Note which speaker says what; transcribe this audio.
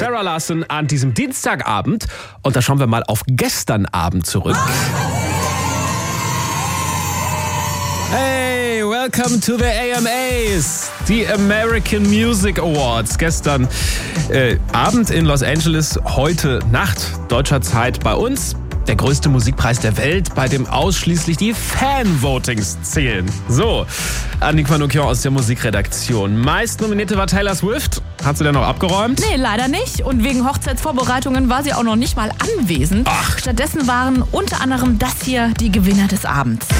Speaker 1: Sarah Larsson an diesem Dienstagabend. Und da schauen wir mal auf gestern Abend zurück. Hey, welcome to the AMAs, die American Music Awards. Gestern Abend in Los Angeles, heute Nacht deutscher Zeit bei uns. Der größte Musikpreis der Welt, bei dem ausschließlich die Fan-Votings zählen. So, Annick Manoukian aus der Musikredaktion. Meist nominierte war Taylor Swift. Hat sie denn noch abgeräumt?
Speaker 2: Nee, leider nicht. Und wegen Hochzeitsvorbereitungen war sie auch noch nicht mal anwesend.
Speaker 1: Ach.
Speaker 2: Stattdessen waren unter anderem das hier die Gewinner des Abends.